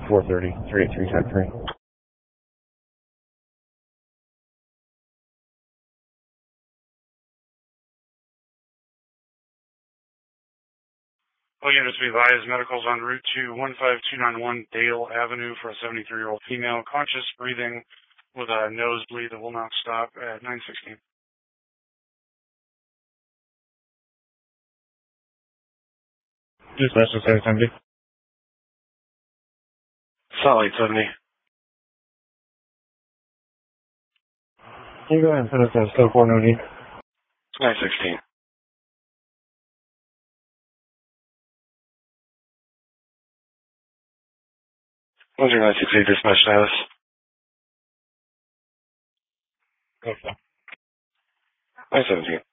430, 383, 10-3. All units be advised, medical's en route to 15291 Dale Avenue for a 73-year-old female, conscious, breathing, with a nosebleed that will not stop at 916. Dispatch to 70. Solid 70. Can you go ahead and put us at still 4 no need? 916. What's your 968 dispatch status? Okay. 917.